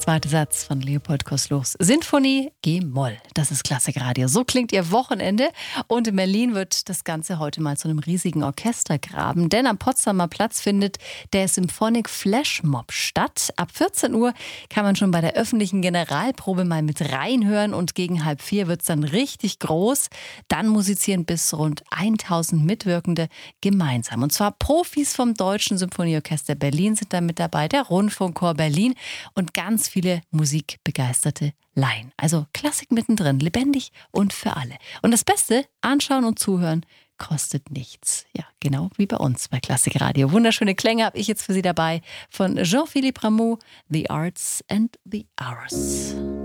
zweite Satz von Leopold Koßluchs Sinfonie G-Moll. Das ist Klassikradio. So klingt Ihr Wochenende. Und in Berlin wird das Ganze heute mal zu einem riesigen Orchestergraben. Denn am Potsdamer Platz findet der Symphonic Flashmob statt. Ab 14 Uhr kann man schon bei der öffentlichen Generalprobe mal mit reinhören. Und gegen 3:30 wird es dann richtig groß. Dann musizieren bis rund 1000 Mitwirkende gemeinsam. Und zwar Profis vom Deutschen Symphonieorchester Berlin sind da mit dabei, der Rundfunkchor Berlin und ganz viele musikbegeisterte Laien. Also Klassik mittendrin, lebendig und für alle. Und das Beste, anschauen und zuhören, kostet nichts. Ja, genau wie bei uns bei Klassikradio. Wunderschöne Klänge habe ich jetzt für Sie dabei von Jean-Philippe Rameau, The Arts and the Hours.